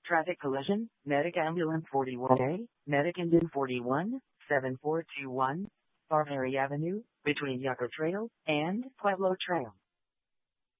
Traffic collision, Medic Ambulance 41A, Medic Engine 41, 7421, Barbary Avenue, between Yucca Trail and Pueblo Trail.